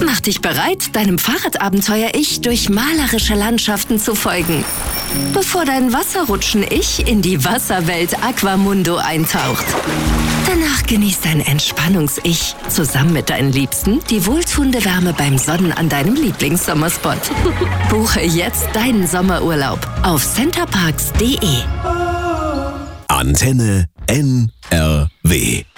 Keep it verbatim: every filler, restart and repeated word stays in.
Mach dich bereit, deinem Fahrradabenteuer-Ich durch malerische Landschaften zu folgen, bevor dein Wasserrutschen-Ich in die Wasserwelt Aquamundo eintaucht. Danach genießt dein Entspannungs-Ich zusammen mit deinen Liebsten die wohltuende Wärme beim Sonnen an deinem Lieblingssommerspot. Buche jetzt deinen Sommerurlaub auf centerparks punkt de. Antenne N R W